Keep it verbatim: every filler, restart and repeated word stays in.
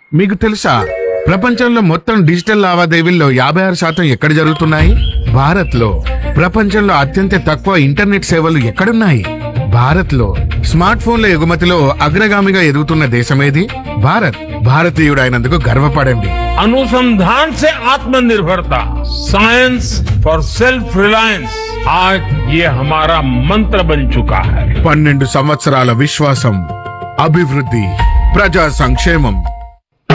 మీకు తెలుసా ప్రపంచంలో మొత్తం డిజిటల్ లావాదేవీల్లో యాభై ఆరు శాతం ఎక్కడ జరుగుతున్నాయి? భారత్ లో. ప్రపంచంలో అత్యంత తక్కువ ఇంటర్నెట్ సేవలు ఎక్కడున్నాయి? భారత్ లో. స్మార్ట్ ఫోన్ల ఎగుమతిలో అగ్రగామిగా ఎదుగుతున్న దేశమేది? భారత్. భారతీయుడైనందుకు గర్వపడండి. अनुसंधान से आत्मनिर्भरता, साइंस फॉर सेल्फ रिलायंस, आज ये हमारा मंत्र बन चुका है. పన్నెండు సంవత్సరాల విశ్వాసం, అభివృద్ధి, ప్రజా సంక్షేమం.